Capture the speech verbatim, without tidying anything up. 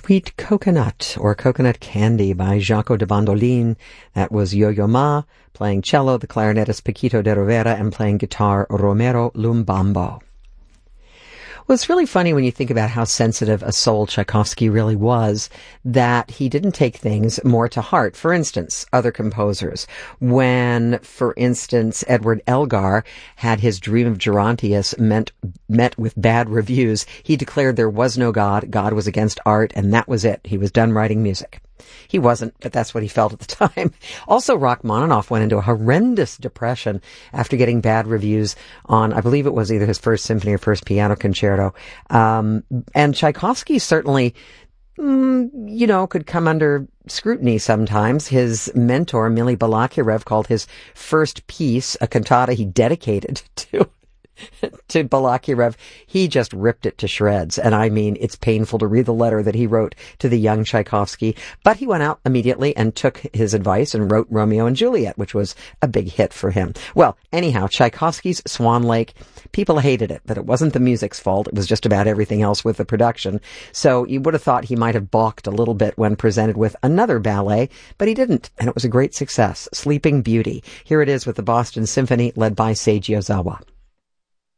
Sweet Coconut, or Coconut Candy, by Jaco de Bandolin. That was Yo-Yo Ma, playing cello, the clarinetist Paquito de Rivera, and playing guitar Romero Lumbambo. Well, it's really funny when you think about how sensitive a soul Tchaikovsky really was, that he didn't take things more to heart. For instance, other composers. When, for instance, Edward Elgar had his Dream of Gerontius met, met with bad reviews, he declared there was no God, God was against art, and that was it. He was done writing music. He wasn't, but that's what he felt at the time. Also, Rachmaninoff went into a horrendous depression after getting bad reviews on, I believe it was either his first symphony or first piano concerto. Um, and Tchaikovsky certainly, mm, you know, could come under scrutiny sometimes. His mentor, Mily Balakirev, called his first piece a cantata he dedicated to to Balakirev. He just ripped it to shreds. And I mean, it's painful to read the letter that he wrote to the young Tchaikovsky. But he went out immediately and took his advice and wrote Romeo and Juliet, which was a big hit for him. Well, anyhow, Tchaikovsky's Swan Lake, people hated it, but it wasn't the music's fault. It was just about everything else with the production. So you would have thought he might have balked a little bit when presented with another ballet, but he didn't. And it was a great success. Sleeping Beauty. Here it is with the Boston Symphony led by Seiji Ozawa.